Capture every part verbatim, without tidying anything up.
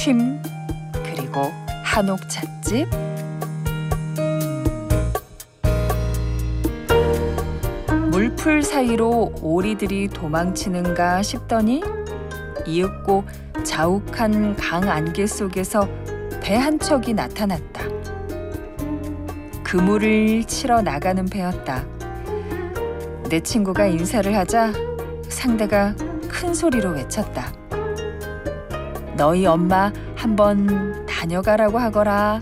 쉼, 그리고 한옥 찻집. 물풀 사이로 오리들이 도망치는가 싶더니 이윽고 자욱한 강 안개 속에서 배 한 척이 나타났다. 그물을 치러 나가는 배였다. 내 친구가 인사를 하자 상대가 큰 소리로 외쳤다. 너희 엄마 한번 다녀가라고 하거라.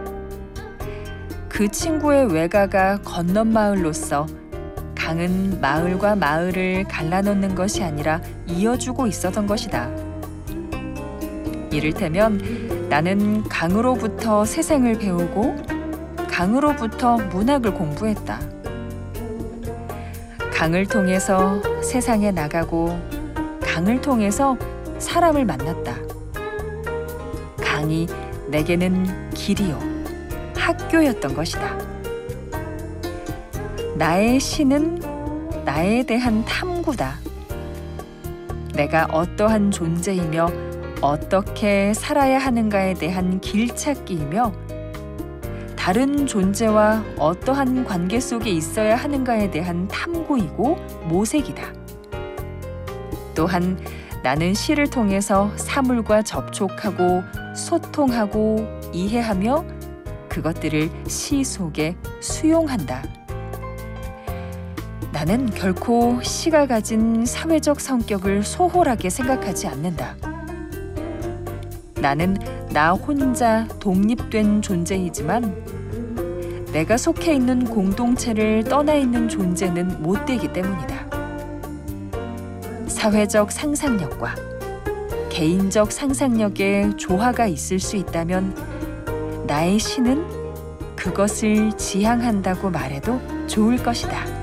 그 친구의 외가가 건넌 마을로서 강은 마을과 마을을 갈라놓는 것이 아니라 이어주고 있었던 것이다. 이를테면 나는 강으로부터 세상을 배우고 강으로부터 문학을 공부했다. 강을 통해서 세상에 나가고 강을 통해서 사람을 만났다. 강이 내게는 길이요, 학교였던 것이다. 나의 시는 나에 대한 탐구다. 내가 어떠한 존재이며 어떻게 살아야 하는가에 대한 길찾기이며 다른 존재와 어떠한 관계 속에 있어야 하는가에 대한 탐구이고 모색이다. 또한 나는 시를 통해서 사물과 접촉하고 소통하고 이해하며 그것들을 시 속에 수용한다. 나는 결코 시가 가진 사회적 성격을 소홀하게 생각하지 않는다. 나는 나 혼자 독립된 존재이지만 내가 속해 있는 공동체를 떠나 있는 존재는 못 되기 때문이다. 사회적 상상력과 개인적 상상력에 조화가 있을 수 있다면 나의 시는 그것을 지향한다고 말해도 좋을 것이다.